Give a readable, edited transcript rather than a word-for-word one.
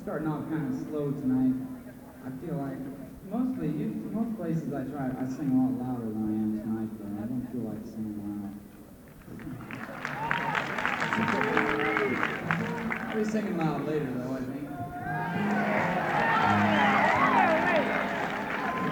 starting off kind of slow tonight. I feel like most places I try, I sing a lot louder than I am tonight, but I don't feel like singing loud. I'll be singing loud later, though.